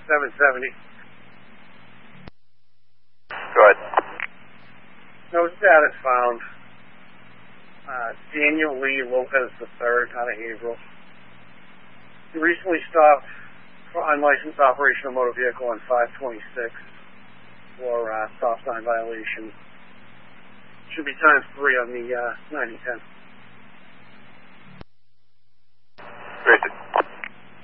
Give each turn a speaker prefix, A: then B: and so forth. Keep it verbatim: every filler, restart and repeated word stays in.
A: seven seventy.
B: Go ahead.
A: No status found. Uh, Daniel Lee Lopez the third out of Haverhill. He recently stopped for unlicensed operation of motor vehicle on five twenty-six for uh, stop sign violation. Should be times three on the uh, ninety ten.
B: Great.